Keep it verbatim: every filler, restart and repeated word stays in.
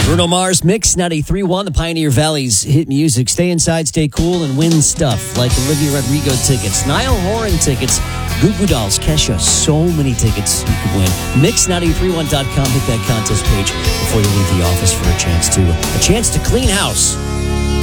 Bruno Mars, Mix ninety-three point one, the Pioneer Valley's hit music. Stay inside, stay cool, and win stuff like Olivia Rodrigo tickets, Niall Horan tickets, Goo Goo Dolls, Kesha, so many tickets you could win. mix nine three one dot com, hit that contest page before you leave the office for a chance to a chance to clean house.